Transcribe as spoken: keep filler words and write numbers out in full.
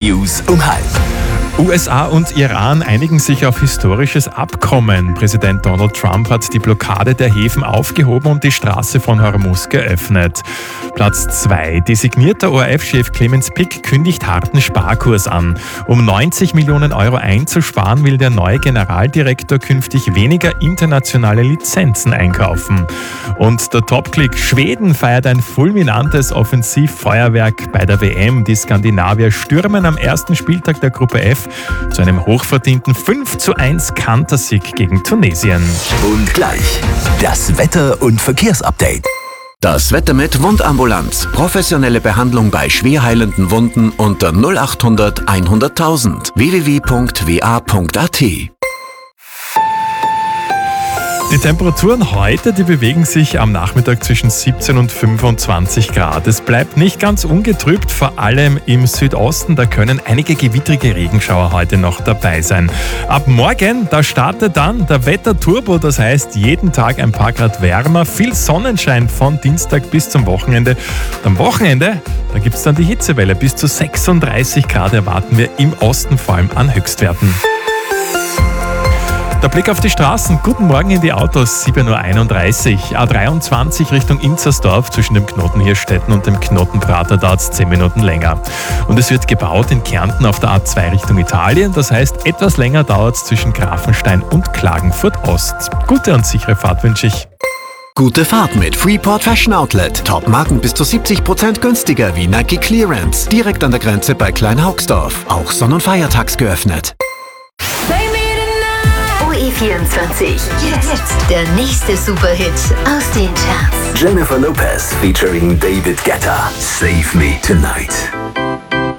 News um halb. U S A und Iran einigen sich auf historisches Abkommen. Präsident Donald Trump hat die Blockade der Häfen aufgehoben und die Straße von Hormuz geöffnet. Platz zwei. Designierter O R F-Chef Clemens Pick kündigt harten Sparkurs an. Um neunzig Millionen Euro einzusparen, will der neue Generaldirektor künftig weniger internationale Lizenzen einkaufen. Und der Top-Click: Schweden feiert ein fulminantes Offensivfeuerwerk bei der W M. Die Skandinavier stürmen am ersten Spieltag der Gruppe F zu einem hochverdienten fünf zu eins Kantersieg gegen Tunesien. Und gleich das Wetter- und Verkehrsupdate. Das Wetter mit Wundambulanz. Professionelle Behandlung bei schwerheilenden Wunden unter null acht hundert hunderttausend. w w w punkt w a punkt a t. Die Temperaturen heute, die bewegen sich am Nachmittag zwischen siebzehn und fünfundzwanzig Grad. Es bleibt nicht ganz ungetrübt, vor allem im Südosten. Da können einige gewittrige Regenschauer heute noch dabei sein. Ab morgen, da startet dann der Wetterturbo, das heißt jeden Tag ein paar Grad wärmer, viel Sonnenschein von Dienstag bis zum Wochenende. Und am Wochenende, da gibt es dann die Hitzewelle. Bis zu sechsunddreißig Grad erwarten wir im Osten, vor allem an Höchstwerten. Der Blick auf die Straßen. Guten Morgen in die Autos. sieben Uhr einunddreißig. A dreiundzwanzig Richtung Inzersdorf. Zwischen dem Knoten Hirstetten und dem Knoten Prater dauert es zehn Minuten länger. Und es wird gebaut in Kärnten auf der A zwei Richtung Italien. Das heißt, etwas länger dauert es zwischen Grafenstein und Klagenfurt Ost. Gute und sichere Fahrt wünsche ich. Gute Fahrt mit Freeport Fashion Outlet. Top-Marken bis zu siebzig Prozent günstiger wie Nike Clearance. Direkt an der Grenze bei Kleinhaugsdorf. Auch Sonn- und Feiertags geöffnet. O E vierundzwanzig. Jetzt der nächste Superhit aus den Charts. Jennifer Lopez featuring David Guetta. Save Me Tonight.